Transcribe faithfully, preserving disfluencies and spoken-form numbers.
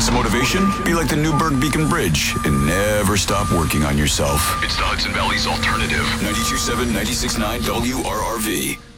some motivation? Be like the Newburgh Beacon Bridge and never stop working on yourself. It's the Hudson Valley's alternative. ninety-two point seven, ninety-six point nine W R R V.